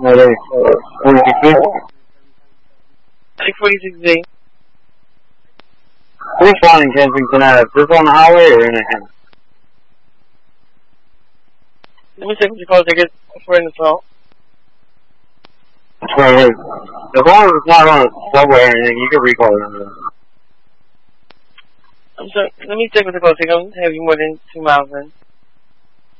No, there's 46. 646Z. Which one in Kensington Ave? This on the highway or in the hand? Let me check what you call ticket for an assault. Wait. As long as it's not on a subway or anything, you can recall it. I'm sorry, let me check what you call ticket. I don't have you more than 2 miles in.